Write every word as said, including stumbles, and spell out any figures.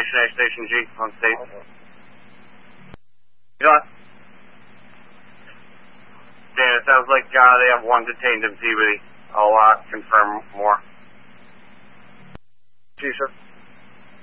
Station A, Station G, on state. John? Dan, it sounds like uh, they have one detained in Peabody. I'll uh, confirm more. G, sir.